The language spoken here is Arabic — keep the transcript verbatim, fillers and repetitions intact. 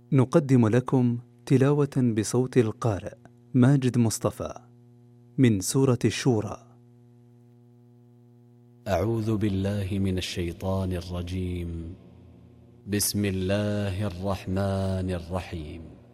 نقدم لكم تلاوة بصوت القارئ ماجد مصطفى من سورة الشورى. أعوذ بالله من الشيطان الرجيم. بسم الله الرحمن الرحيم.